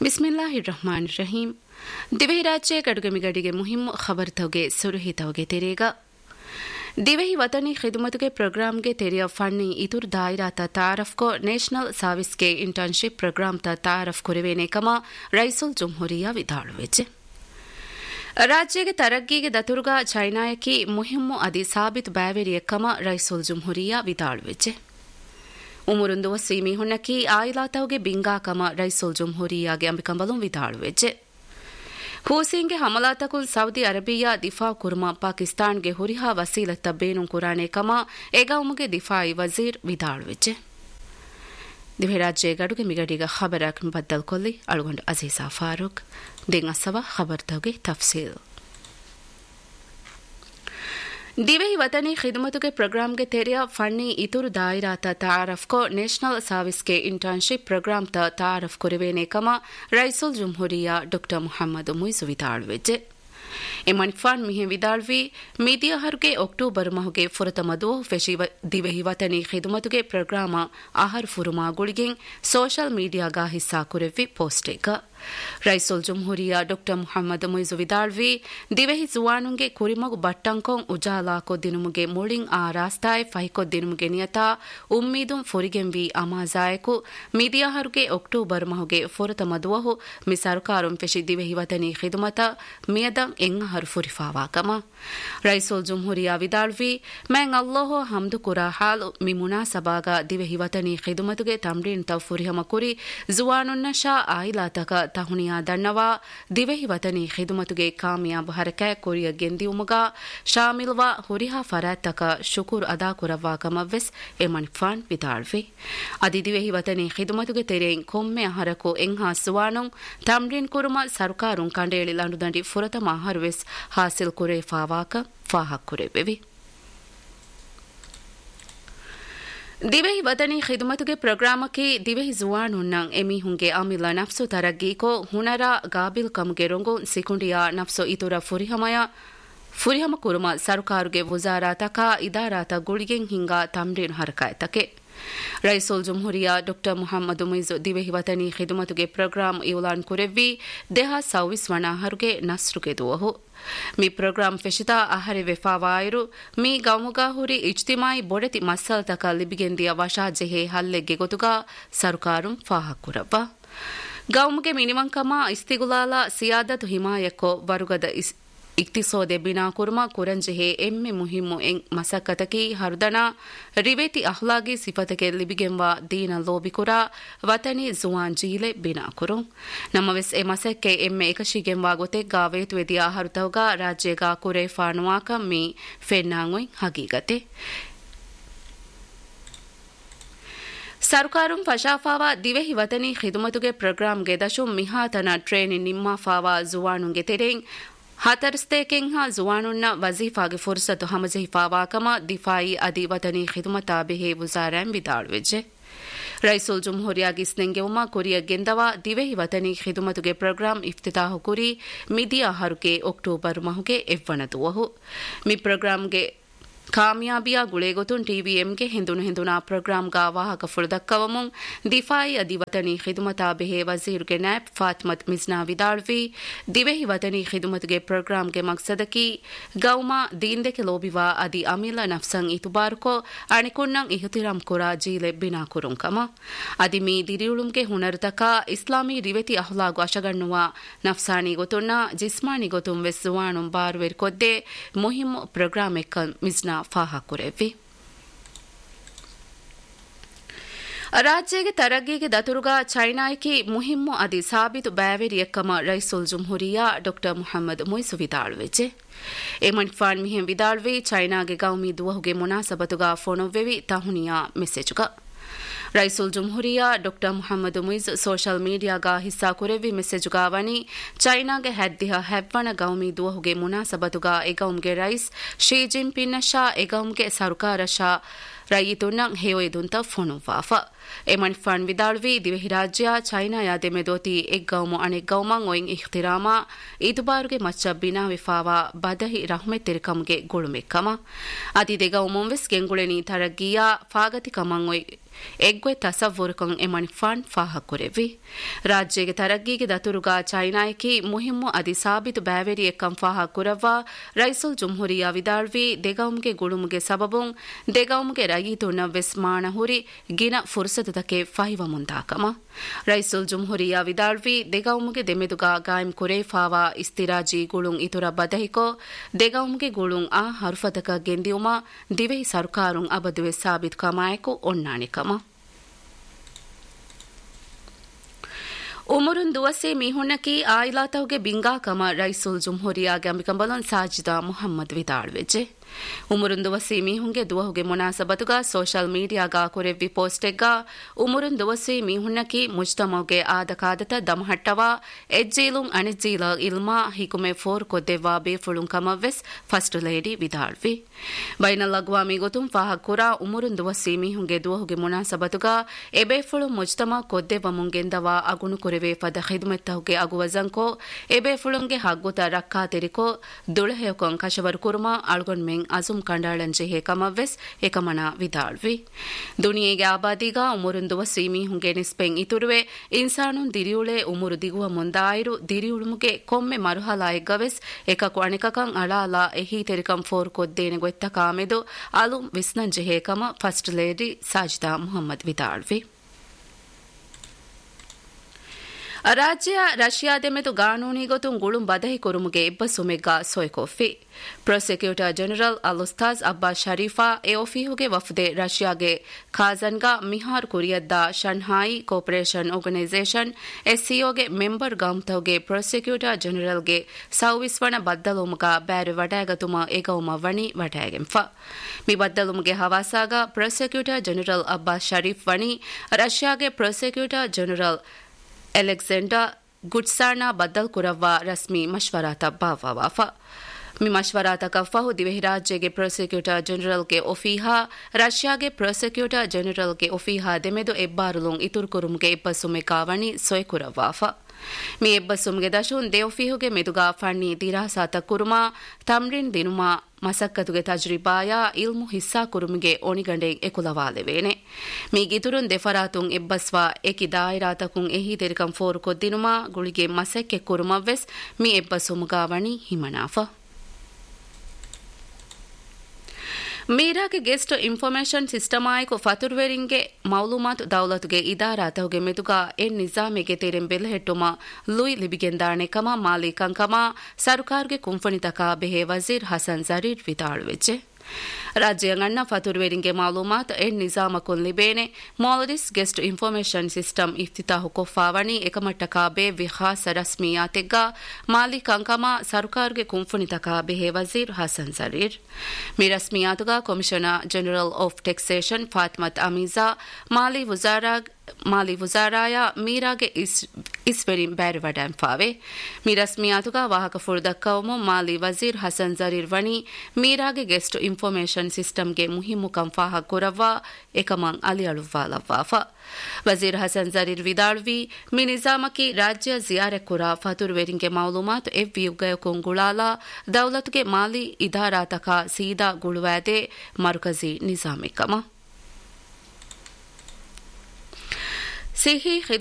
ಬಿಸ್ಮಿಲ್ಲಾಹಿರ್ರಹ್ಮಾನಿರ್ರಹೀಂ. ದಿವೆಹಿ ರಾಜ್ಯ ಗಡುಗಮಿಗಡಿಗೆ ಮುಹಿಮ್ ಖಬರ್ ತವಗೆ ಸುರುಹಿ ತವಗೆ ತೆರೆಗ ದಿವೆಹಿ ವತನಿ ಖಿದ್ಮತ್ಗೆ ಪ್ರೋಗ್ರಾಮ್ಗೆ ತೆರೆಯ ಫಣ್ಣಿ ಇತುರ್ ದಾಯಿರಾತ ತಾರಫ್ ಕೊ ನೇಷನಲ್ ಸರ್ವಿಸ್ಗೆ ಇಂಟರ್ನ್ಶಿಪ್ ಪ್ರೋಗ್ರಾಮ್ ತ ತಾರಫ್ ಕುರಿವೇನೆ ಕಮ ರೈಸುಲ್ ಜುಮ್ಹುರಿಯಾ ವಿದಾಳುವೆಚ್ಚೆ ರಾಜ್ಯಗೆ ತರಗ್ಗಿಗೆ ದತುರ್ಗಾ ಚೈನಾಯಕಿ ಮುಹಿಮ್ಮು ಅದಿ ಸಾಬಿತ್ ಬ್ಯಾವೆರಿಯ ಕಮ ರೈಸುಲ್ ಜುಮ್ಹುರಿಯಾ ವಿದಾಳುವೆಚ್ಚೆ ಉಮುರುಂದುವ ಸೀಮಿ ಹುಣ್ಣಕಿ ಆಯಿಲಾತವಗೆ ಬಿಂಗಾ ಕಮ ರೈಸುಲ್ ಜುಮ್ಹುರಿಯಾಗೆ ಅಂಬಿಕಂಬಲು ವಿದಾಳುವೆಚ್ಚೆ ಹೂಸಿಂಗೆ ಹಮಲಾತಕುಲ್ ಸೌದಿ ಅರಬಿಯಾ ದಿಫಾ ಕುರ್ಮಾ ಪಾಕಿಸ್ತಾನ್ಗೆ ಹುರಿಹಾ ವಸೀಲತ್ತ ಬೇನು ಕುರಾನೆ ಕಮ ಎಗೌಮುಗೆ ದಿಫಾಯಿ ವಜೀರ್ ವಿದಾಳುವೆಚ್ಚೆ ದಿವೆ ರಾಜ್ಯ ಗಡುಗೆ ಮಿಗಡಿಗ ಖಬರಕ್ ಬದ್ದಲ್ ಕೊಲ್ಲಿ ಅಳುಗೊಂಡು ಅಜೀಜಾ ಫಾರೂಕ್ ದಿಂ ಖಬರ್ ತವಗೆ ತಫ್ಸೀಲ್ ದಿವೆಹಿ ವತನಿ ಖಿದ್ಮತುಗೆ ಪ್ರೋಗ್ರಾಮ್ಗೆ ತೆರೆಯ ಫಣ್ಣಿ ಇತುರು ದಾಯಿರಾತ ತಾರಫ್ ಕೊ ನೇಷನಲ್ ಸರ್ವಿಸ್ಗೆ ಇಂಟರ್ನ್ಶಿಪ್ ಪ್ರೋಗ್ರಾಮ್ ತ ತಾರಫ್ ಕುರಿವೇನೆ ಕಮ ರೈಸುಲ್ ಜುಮ್ಹುರಿಯಾ doctor Muhammad ಮುಯ್ಸು ವಿದಾಳುವೆಜ್ಜೆ ಎಮನ್ಫಾನ್ ಮಿಹೆ ವಿದಾಳ್ವಿ ಮೀದಿಯಾ ಹರುಗೆ October ಮಹುಗೆ ಫುರತಮದು ಫೆಶಿ ದಿವೆಹಿ ವತನಿ ಖಿದ್ಮತುಗೆ ಪ್ರೋಗ್ರಾಮ ಆಹರ್ ಫುರುಮಾ ಗುಳಿಗೆಂ social ಮೀಡಿಯಾಗ ಹಿಸ್ಸಾ ಕುರೆವಿ ಪೋಸ್ಟೇಗ ರೈಸುಲ್ ಜುಮ್ಹುರಿಯಾ doctor Muhammad ಮುಯ್ಸು ವಿದಾಳ್ವಿ ದಿವೆಹಿ ಜುವಾನುಂಗೆ ಕುರಿಮಗು ಬಟ್ಟಂಕೊಂ ಉಜಾಲಾಕೊ ದಿನುಮುಗೆ ಮುಳಿಂ ಆ ರಾಸ್ತಾಯ್ ಫಹಿಕೊ ದಿನುಮುಗೆ ನಿಯತಾ ಉಮ್ಮೀದುಂ ಫುರಿಗೆಂವಿ ಅಮಾಜಾಯಕು ಮೀದಿಯಾ ಹರುಗೆ ಅಕ್ಟೋಬರ್ ಮಹುಗೆ ಫುರತಮದುವಹು ಮಿ ಸರ್ಕಾರುಂ ಫೆಶಿ ದಿವೆಹಿ ವತನಿ ಖಿದ್ಮತ ಮಿಯದಂ ಎಂಗ ಹರು ಫುರಿಫಾವಾಕಮ ರೈಸುಲ್ ಜುಮ್ಹುರಿಯಾ ವಿದಾಳ್ವಿ ಮೆಂ ಅಲ್ಲಾಹು ಹಮ್ದು ಕುರಾ ಹಾಲು ಮಿ ಮುನಾಸಬಾಗ ದಿವೆಹಿ ವತನಿ ಖಿದ್ಮತುಗೆ ತಮ್ರೀನ್ ತ ಫುರಿಹಮ ಕುರಿ ಜುವಾನುನ್ನಶಾ ಆಯಿಲಾತಕ ತಹುನಿಯಾ ದಣ್ಣವಾ ದಿವೆಹಿ ವತನಿ ಖಿದ್ಮತುಗೆ ಕಾಮಿಯಾಬ್ ಹರಕ ಕೊರಿಯ ಗೆಂದಿಯುಮುಗ ಶಾಮಿಲ್ವಾ ಹುರಿಹಾ ಫರಾತಕ ಶುಕುರ್ ಅದಾ ಕುರವಾ ಕಮವೆಸ್ ಎಮನ್ಫಾನ್ ವಿದಾಳ್ವಿ ಅದಿ ದಿವೆಹಿ ವತನಿ ಖಿದ್ಮತುಗೆ ತೆರೆಯಿಂ ಕೊಮ್ಮೆ ಹರಕು ಎಂಹಾ ಸುವಾನುಂ ತಮ್ರೀನ್ ಕುರುಮ ಸರ್ಕಾರುಂ ಕಂಡೇಳಿ ಲಂಡುದಂಡಿ ಫುರತಮ ಹರ್ವೆಸ್ ಹಾಸಿಲ್ ಕುರೆ ಫಾವಾಕ ಫಾಹಕ್ ಕುರೆವೆವಿ ದಿವೆಹಿ ವತನಿ ಖಿದ್ಮತುಗೆ ಪ್ರೋಗ್ರಾಮಕ್ಕೆ ದಿವೆಹಿ ಜುವಾನುನ್ನಂ ಎಮಿಹುಂಗೆ ಅಮಿಲ ನಫ್ಸು ತರಗ್ಗೀಕೋ ಹುನರ ಗಾಬಿಲ್ ಕಮ್ಗೆ ರೊಂಗು ಸಿಕುಂಡಿಯಾ ನಫ್ಸು ಇತುರ ಫುರಿಹಮ ಕುರುಮ ಸರ್ಕಾರುಗೆ ವುಜಾರಾತಕ ಇದಾರಾತ ಗುಳಿಗೆಂ ಹಿಂಗ ತಮ್ರೀನ್ ಹರಕಾಯತಕೆ ರೈಸುಲ್ ಜುಮ್ಹುರಿಯಾ ಡಾಕ್ಟರ್ ಮುಹಮ್ಮದ್ ಮುಯ್ಸು ದಿವೆಹಿ ವತನಿ ಖಿದ್ಮತುಗೆ ಪ್ರೋಗ್ರಾಮ್ ಇವ್ಲಾನ್ ಕುರೆವ್ವಿ ದೇಹ ಸೌವಿಸ್ ವಣಾಹರುಗೆ ನಸ್ರುಗೆ ದುವಹು ಮಿ ಪ್ರೋಗ್ರಾಮ್ ಫೆಶಿತಾ ಅಹರೆ ವೆಫಾವಾಯರು ಮಿ ಗೌಮುಗಾ ಹುರಿ ಇಜ್ತಿಮಾಯಿ ಬೊಡೆತಿ ಮಸ್ಸಲ್ತಕ ಲಿಬಿಗೆಂದಿಯ ವಶಾ ಜೆಹೆ ಹಲ್ಲೆಗೆ ಗೊತುಗಾ ಸರ್ಕಾರುಂ ಫಾಹಕ್ಕುರವ್ವ ಗೌಮುಗೆ ಮಿನಿವಂಕಮ ಇಸ್ತಿಗುಲಾಲ ಸಿಯಾದತು ಹಿಮಾಯಕ್ಕೋ ವರುಗದ ಇಕ್ತಿಸೋದೆ ಬಿನಾ ಕುರ್ಮ ಕುರಂಜೆಹೆ ಎಮ್ಮೆ ಮುಹಿಮ್ಮು M ಮಸಕ್ಕತಕಿ ಹರ್ದನಾ ರಿವೇತಿ ಅಹ್ಲಾಗಿ ಸಿಫತಕೆ ಲಿಬಿಗೆಂವ Deen ಲೋಬಿಕುರ ವತನಿ Juan ಜೀಲೆ Bina Kuru ನಮ್ಮವೆಸ್ A ಮಸಕ್ಕೆ ಎಮ್ಮೆ ಏಕಶಿಗೆಂವ ಗೊತೆಗ್ಗಾ ವೇತುವೆದಿಯಾ ಹರುತವಗ ರಾಜ್ಯಗ ಕುರೆ ಫಾನುವಾಕ ಮಿ ಫೆನ್ನಾಂಗೊಯ್ ಹಗೀಗತೆ ಸರ್ಕಾರುಂ ಫಶಾಫಾವಾ ದಿವೆಹಿ ವತನಿ ಖಿದ್ಮತುಗೆ ಪ್ರೋಗ್ರಾಮ್ಗೆ ದಶುಂ ಮಿಹಾತನ ಟ್ರೇನಿನ್ ನಿಮ್ಮಾಫಾವಾ ಜುವಾನುಂಗೆ ತೆರೆಯಿಂ ಹತರ್ಸ್ತೆಕೆಂಹ ಜುವಾನುನ್ನ ವಜೀಫಾಗೆ ಫುರ್ಸತು ಹಮಜಹಿಫಾವಾಕಮ ದಿಫಾಯಿ ಅದಿ ವತನಿ ಖಿದ್ಮತಾ ಬೆಹೆ ವುಜಾರಾಂ ವಿದಾಳುವೆಜ್ಜೆ ರೈಸುಲ್ ಜುಮ್ಹುರಿಯಾಗಿ ಸ್ನೆಂಗೆವುಮ ಕುರಿಯ ಗೆಂದವ ದಿವೆಹಿ ವತನಿ ಖಿದ್ಮತುಗೆ ಪ್ರೋಗ್ರಾಮ್ ಇಫ್ತಿತಾಹು ಕುರಿ ಮಿದಿಯಾ ಹರುಗೆ ಅಕ್ಟೋಬರ್ ಮಹುಗೆ ಎವ್ವಣದುವಹು ಮಿ ಪ್ರೋಗ್ರಾಮ್ಗೆ ಕಾಮಿಯಾಬಿಯಾ ಗುಳೆಗೊತುನ್ ಟಿವಿಎಂಗೆ ಹಿಂದುನಾ ಪ್ರೋಗ್ರಾಮ್ಗಾ ವಾಹಕ ಫುಳದಕ್ಕವಮುಂ ದಿಫಾಯಿ ಅದಿ ವತನಿ ಖಿದ್ಮತಾ ಬೆಹೆ ವಜೀರುಗೆ ನ್ಯಾಬ್ ಫಾತ್ಮತ್ ಮಿಜ್ನಾ ವಿದಾಳ್ವಿ ದಿವೆಹಿ ವತನಿ ಖಿದ್ಮತುಗೆ ಪ್ರೋಗ್ರಾಮ್ಗೆ ಮಕ್ಸದಕಿ ಗೌಮಾ ದೀನ್ದೆಕೆ ಲೋಬಿವಾ ಅದಿ ಅಮಿಲ ನಫ್ಸಂ ಇತುಬಾರುಕೋ ಅಣಿಕುನ್ನಂ ಇಹ್ತಿರಾಂ ಕುರಾ ಜೀಲೆ ಬಿನಾ ಕುರುಂಕಮ ಅದಿ ಮೀ ದಿರಿಯುಳುಂಗೆ ಹುನರ್ತಕ ಇಸ್ಲಾಮಿ ರಿವೆತಿ ಅಹ್ಲಾಗು ಅಶಗಣ್ಣುವ ನಫ್ಸಾನಿ ಗೊತುನ್ನ ಜಿಸ್ಮಾನಿ ಗೊತುಂ ವೆಸ್ ಜುವಾನುಂ ಬಾರುವೆರ್ ಕೊದ್ದೆ ಮುಹಿಮ್ ಪ್ರೋಗ್ರಾಮ್ ಎಕ್ಕಲ್ ಮಿಜ್ನಾ ಫಾಹಕುರೆವಿ ರಾಜ್ಯಗೆ ತರಗ್ಗಿಗೆ ದತುರುಗಾ ಚೈನಾಯಕಿ ಮುಹಿಮ್ಮು ಅದಿ ಸಾಬಿತು ಬ್ಯಾವೆರಿಯಕ್ಕಮ ರೈಸುಲ್ ಜುಮ್ಹುರಿಯಾ doctor Muhammad ಮುಯ್ಸು ವಿದಾಳುವೆಜ್ಜೆ ಎಮನ್ಫಾನ್ ಮಿಹೆಂ ವಿದಾಳ್ವಿ ಚೈನಾಗೆ ಗೌಮಿ ದುವಹುಗೆ ಮುನಾಸಬತುಗಾ ಫೋನೊವ್ವೆವಿ ತಹುನಿಯಾ ಮೆಸೇಜುಗ ರೈಸುಲ್ ಜುಮ್ಹುರಿಯಾ doctor Muhammad ಮುಯ್ಸು social ಮೀಡಿಯಾಗ ಹಿಸ್ಸಾ ಕುರೆವಿ ಮೆಸೇಜುಗಾ Wani ಚೈನಾಗೆ ಹೆದ್ದಿಹ ಹೆವ್ವಣ ಗೌಮಿ ದುವಹುಗೆ ಮುನಾಸಬತುಗ ಎಗೌಮ್ಗೆ rice she ಜಿನ್ಪಿನ್ Shah ಎಗೌಮ್ಗೆ ಸರ್ಕಾರ ಶಾ ರೈಯಿತುನ್ನಂ ಹೇಯೊಯ್ದುಂತ ಫೊನುವಾಫ ಎಮನ್ಫಾನ್ ವಿದಾಳ್ವಿ ದಿವೆಹಿ ರಾಜ್ಯ ಚೈನಾ ಯಾದೆಮೆ ದೋತಿ ಎಗ್ಗೌಮು ಅಣೆಗ್ಗೌಮಂ ಒಯಿಂ ಇಖ್ತಿರಾಮಾ ಈತುಬಾರುಗೆ ಮಚ್ಚ ಬಿನಾ ವಿಫಾವಾ ಬದಹಿ ರಹ್ಮೆ ತೆರಿಕಮ್ಗೆ ಗುಳುಮೆಕ್ಕಮ ಅದಿ ದೆಗೌಮುಂ ವೆಸ್ ಗೆಂಗುಳೆನಿ ತರಗ್ಗಿಯಾ ಫಾಗತಿ ಕಮಂ ಒಯ್ ಎಗ್ವೆ ತಸವ್ವುರುಕಂ ಎಮಣಿ ಫಂಡ್ ಫಾಹಕುರೆವಿ ರಾಜ್ಯಗೆ ತರಗ್ಗಿಗೆ ದತುರುಗಾ ಚೈನಾಯಕಿ ಮುಹಿಮ್ಮು ಅದಿ ಸಾಬಿತು ಬ್ಯಾವೆರಿ ಎಕ್ಕಂ ಫಾಹಕುರವ್ವಾ ರೈಸುಲ್ ಜುಮ್ಹುರಿಯಾ ವಿದಾಳ್ವಿ ದೆಗೌಮ್ಗೆ ಗುಳುಮುಗೆ ಸಬಬುಂ ದೆಗೌಮ್ಗೆ ರಯೀತುನ ವೆಸ್ಮಾಣ ಹುರಿ ಗಿನ ಫುರ್ಸತದಕೆ ಫಹಿವ ಮುಂದಾಕಮ ರೈಸುಲ್ ಜುಮ್ಹುರಿಯಾ ವಿದಾಳ್ವಿ ದೆಗೌಮ್ಗೆ ದೆಮೆದುಗಾ ಗಾಯಂ ಕುರೇಫಾವಾ ಇಸ್ತಿರಾಜಿ ಗುಳುಂ ಇತುರ ಬದಹಿಕೋ ದೆಗೌಮ್ಗೆ ಗುಳುಂ ಆ ಹರುಫತಕ ಗೆಂದಿಯುಮ ದಿವೆಹಿ ಸರ್ಕಾರುಂ ಅಬದುವೆ ಸಾಬಿತ್ ಕಮಾಯಕು ಒಣ್ಣಾಣಿಕಮ ಉಮರುನ್ ದುವಸೆ ಮೀಹುಣ್ಣಕಿ ಆಯಿಲಾತವ್ಗೆ ಬಿಂಗಾಕಮ ರೈಸುಲ್ ಜುಮ್ಹುರಿಯಾಗೆ ಅಂಬಿಕಂಬಲನ್ ಸಾಜಿದಾ Muhammad ವಿದಾಳ್ವೆಜೆ ಉಮರುನ್ ದುವಸಿ ಮೀಹುಂಗೆ ದುವಹುಗೆ ಮುನಾಸಬತುಗ social ಮೀಡಿಯಾಗ ಕುರೆವ್ವಿ ಪೋಸ್ಟೆಗ್ಗ ಉಮರುನ್ ದುವಸಿ ಮೀಹುಣ್ಣಕಿ ಮುಜ್ತಮೌಗೆ ಆದಕಾದತ ದಮಹಟ್ಟವಾ ಎಜ್ಜೀಲುಂ ಅಣಿಜ್ಜೀಲ ಇಲ್ಮಾ ಹಿಕುಮೆ four ಕೊದ್ದೆವ್ವಾ ಬೇಫುಳುಂ ಕಮವ್ವೆಸ್ first lady ವಿದಾಳ್ವಿ ಬೈನಲ್ಲಗ್ವಾ ಮೀಗೊತುಂ ಫಾಹಕುರಾ ಉಮರುನ್ ದುವಸಿ ಮೀಹುಂಗೆ ದುವಹುಗೆ ಮುನಾಸಬತುಗ ಎಬೇಫುಳು ಮುಜ್ತಮಾ ಕೊದ್ದೆವ್ವ ಮುಂಗೆಂದವಾ ಅಗುಣು ಕುರೆವೆ ಫದ ಖಿದ್ಮತ್ತಹುಗೆ ಅಗುವಜಂಕೋ ಎಬೇಫುಳುಂಗೆ ಹಗ್ಗುತ ರಕ್ಕಾ ತೆರಿಕೋ ದುಳಹೆಯಕೊಂ ಕಶವರ್ ಕುರುಮಾ ಅಳ್ಗೊಂಡ್ ಮೆಂ ಅಜುಂ ಕಂಡಾಳಂಜೆ ಹೇಕಮವ್ವೆಸ್ ಏಕಮನ ವಿದಾಳ್ವಿ ದುನಿಯೆಗೆ ಆಬಾದಿಗ ಉಮರುನ್ ದುವಸಿ ಮೀಹುಂಗೆ ನಿಸ್ಪೆಂ ಇತುರುವೆ ಇನ್ಸಾನುನ್ ದಿರಿಯುಳೆ ಉಮುರು ದಿಗುವ ಮುಂದಾಯಿರು ದಿರಿಯುಳುಮುಗೆ ಕೊಮ್ಮೆ ಮರುಹಲಾಯೆಗ್ಗವೆಸ್ ಏಕಕು ಅಣಿಕಕಂ ಅಳಾಲಾ ಎಹಿ ತೆರಿಕಂ four ಕೊದ್ದೇನೆ ಗೊತ್ತ ಕಾಮೆದು ಅಲುಂ ವಿಸ್ನಂಜೆ ಹೇಕಮ ಫಸ್ಟ್ ಲೇಡಿ ಸಾಜಿದಾ ಮುಹಮ್ಮದ್ ವಿದಾಳ್ವಿ ರಾಜ್ಯ ರಷ್ಯಾದೆಮೆದು ಕಾನೂನಿಗೊತುಂ ಗುಳುಂ ಬದಹಿ ಕುರುಮುಗೆ ಇಬ್ಬಸುಮೆಗ್ಗಾ ಸೊಯ್ಕೊಫಿ prosecutor general ಅಲುಸ್ತಾಜ್ Abbas Sharifa ಎಒಫಿಹುಗೆ ವಫ್ದೆ ರಷ್ಯಾಗೆ ಖಾಜನ್ಗಾ ಮಿಹಾರ್ ಕುರಿಯದ್ದ ಶನ್ಹಾಯಿ cooperation organisation ಎಸ್ಸಿಒಗೆ member ಗಾಮ್ತವ್ಗೆ prosecutor ಜನರಲ್ಗೆ ಸೌವಿಸ್ವಣ ಬದ್ದಲುಮುಗ Beary ವಡಾಗತುಮ ಎಗೌಮ ವಣಿ ವಡಾಗೆಂಫ ಮಿ ಬದ್ದಲುಮುಗೆ ಹವಾಸಾಗ prosecutor general Abbas Sharif ವಣಿ ರಷ್ಯಾಗೆ prosecutor general Alexander ಗುಡ್ಸಾನಾ ಬದ್ದಲ್ ಕುರವ್ವ ರಸ್ಮಿ ಮಶ್ವರಾತ ಬಾವಾವಾಫ ಮಿ ಮಶ್ವರಾತ ಕಫ್ಫಹು ದಿವೆಹಿ ರಾಜ್ಯಗೆ ಪ್ರಾಸಿಕ್ಯೂಟರ್ ಜನರಲ್ಗೆ ಒಫೀಹಾ ರಷ್ಯಾಗೆ ಪ್ರಾಸಿಕ್ಯೂಟರ್ ಜನರಲ್ಗೆ ಒಫೀಹಾ ದೆಮೆದು ಎಬ್ಬಾರುಲುಂ ಇತುರು ಕುರುಮ್ಗೆ ಇಬ್ಬಸುಮೆ ಕಾವಣಿ ಸೊಯ್ ಕುರವ್ವಾಫ ಮಿ ಎಬ್ಬಸುಮ್ಗೆ ದಶುನ್ ದೇವಫೀಹುಗೆ ಮೆದುಗಾ ಫಣ್ಣಿ ದಿರಾಸಾತ ಕುರುಮಾ ತಮ್ರಿನ್ ದಿನುಮಾ ಮಸಕ್ಕತುಗೆ ತಜ್ರಿಬಾಯ ಇಲ್ಮು ಹಿಸ್ಸಾ ಕುರುಮಿಗೆ ಒಣಿಗಂಡೆ ಎಕುಲವಾಲೆವೇನೆ ಮಿ ಗಿತುರುನ್ ದೆಫರಾತುಂ ಎಬ್ಬಸ್ವಾ ಎಕಿ ದಾಯಿರಾತಕುಂ ಎಹಿ ತೆರಿಕಂ ಫೋರು ಕೊದ್ದಿನುಮಾ ಗುಳಿಗೆ ಮಸಕ್ಕೆ ಕುರುಮವ್ವೆಸ್ ಮಿ ಎಬ್ಬಸುಮುಗಾ ವಣಿ ಹಿಮನಾಫ ಮೀರಾಗೆ ಗೆಸ್ಟ್ ಇನ್ಫಾರ್ಮೇಷನ್ ಸಿಸ್ಟಮಾಯಿಕು ಫತುರ್ವೆರಿಂಗೆ ಮೌಲೂಮಾತ್ ದೌಲತುಗೆ ಇದಾರಾತಹುಗೆ ಮೆದುಗಾ ಎನ್ ನಿಜಾಮೆಗೆ ತೆರೆಂ ಬೆಲೆಹೆಟ್ಟುಮ ಲುಯ್ ಲಿಬಿಗೆಂದಾಣೆ ಕಮ ಮಾಲಿ ಕಂಕಮ ಸರ್ಕಾರ್ಗೆ ಕುಂಫಣಿತಕ ಬೆಹೆ ವಜೀರ್ Hasan ಜರೀರ್ ವಿದಾಳುವೆಚ್ಚೆ ರಾಜ್ಯಂಗಣ್ಣ ಫತುರ್ವೆರಿಂಗೆ ಮಾಲೂಮಾತ್ N ನಿಜಾಮಕುನ್ ಲಿಬೇನೆ ಮಾಲದಿಸ್ guest information system ಇಫ್ತಿತಾಹು ಕೊಫ್ಫಾವಣಿ ಏಕಮಟ್ಟಕ ಬೇ ವಿಖಾಸ ರಸ್ಮಿಯಾತೆಗ್ಗ ಮಾಲಿ ಕಂಕಮ ಸರ್ಕಾರ್ಗೆ ಕುಂಫುಣಿತಕ ಬೆಹೆ ವಜೀರ್ ಹಸನ್ ಜರೀರ್ ಮಿ ರಸ್ಮಿಯಾತುಗ ಕಮಿಷನರ್ ಜನರಲ್ ಆಫ್ ಟೆಕ್ಸೇಷನ್ ಫಾತ್ಮತ್ ಅಮೀಜಾ ಮಾಲಿ ವುಜಾರಾಯ ಮೀರಾಗೆ ಇಸ್ವೆರಿಂ ಬ್ಯಾರಿವಡಾಂ ಫಾವೆ ಮಿ ರಸ್ಮಿಯಾತುಗ ವಾಹಕ ಫುರ್ದಕ್ಕವಮು ಮಾಲಿ ವಜೀರ್ Hasan ಜರೀರ್ ವಣಿ ಮೀರಾಗೆ guest information ಸಿಸ್ಟಮ್ಗೆ ಮುಹಿಮ್ಮುಕಂ ಫಾಹ ಕುರವ್ವ ಏಕಮಂ ಅಲಿ ಅಳುವಾಲವ್ವಾಫ ವಜೀರ್ ಹಸನ್ ಜರೀರ್ ವಿದಾಳ್ವಿ ಮಿ ನಿಜಾಮಕಿ ರಾಜ್ಯ ಜಿಯಾರೆ ಕುರ ಫತುರ್ವೆರಿಂಗೆ ಮೌಲೂಮಾತ್ ಎವ್ವಿಯುಗಯಕುಂ ಗುಳಾಲ ದೌಲತ್ಗೆ ಮಾಲಿ ಇದಾರಾತಕ ಸೀದಾ ಗುಳುವಾದೆ ಮರ್ಕಜಿ ನಿಜಾಮಿಕಮ ಸಿಹಿ